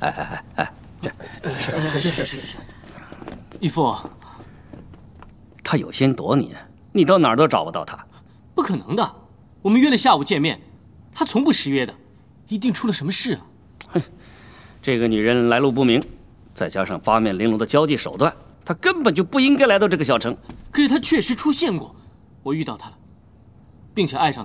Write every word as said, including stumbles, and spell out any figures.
哎哎哎哎，这是是是是是。义父， 他有心躲你，你到哪儿都找不到他。 不可能的，我们约了下午见面，他从不失约的，一定出了什么事啊！ 哼，这个女人来路不明，再加上八面玲珑的交际手段，她根本就不应该来到这个小城。 可是她确实出现过，我遇到她了，并且爱上